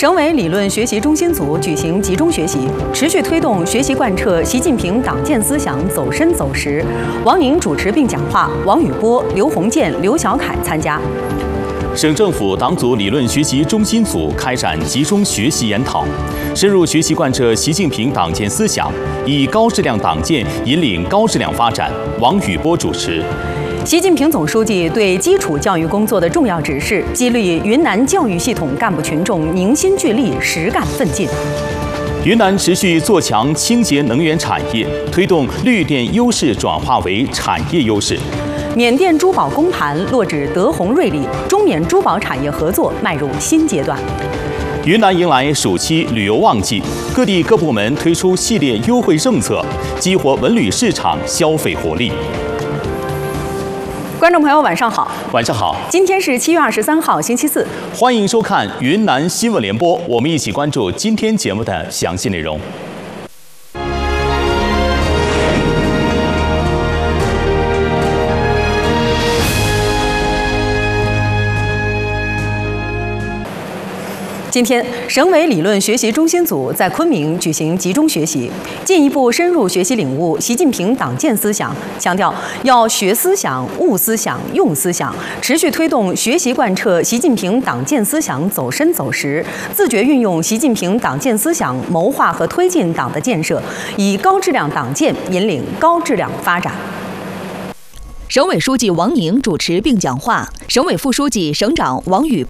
省委理论学习中心组举行集中学习，持续推动学习贯彻习近平党建思想走深走实。王宁主持并讲话，王宇波、刘鸿渐、刘小凯参加。 省政府党组理论学习中心组开展集中学习研讨，深入学习贯彻习近平党建思想，以高质量党建引领高质量发展。王宇波主持。 习近平总书记对基础教育工作的重要指示，激励云南教育系统干部群众凝心聚力、实干奋进。 云南持续做强清洁能源产业，推动绿电优势转化为产业优势。 缅甸珠宝公盘落至德宏瑞丽，中缅珠宝产业合作迈入新阶段。 云南迎来暑期旅游旺季，各地各部门推出系列优惠政策，激活文旅市场消费活力。 观众朋友，晚上好！ 晚上好！ 今天是7月23号，星期四。 欢迎收看云南新闻联播，我们一起关注今天节目的详细内容。 今天，省委理论学习中心组在昆明举行集中学习，进一步深入学习领悟习近平党建思想，强调要学思想、悟思想、用思想，持续推动学习贯彻习近平党建思想走深走实，自觉运用习近平党建思想谋划和推进党的建设，以高质量党建引领高质量发展。 省委书记王宁主持并讲话，省委副书记、省长王宇